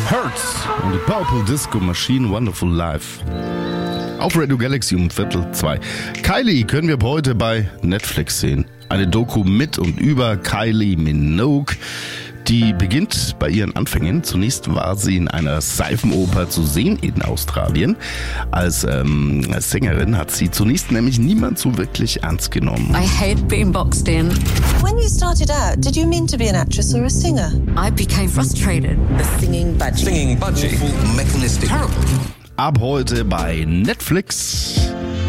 Hurts und die Purple Disco Machine Wonderful Life. Auf Radio Galaxy um 1:45. Kylie können wir heute bei Netflix sehen. Eine Doku mit und über Kylie Minogue. Die beginnt bei ihren Anfängen. Zunächst war sie in einer Seifenoper zu sehen in Australien. Als Sängerin hat sie zunächst nämlich niemand so wirklich ernst genommen. I hate being boxed in. When you started out, did you mean to be an actress or a singer? I became frustrated. The singing budgie. Singing budgie. Mechanistic. Ab heute bei Netflix.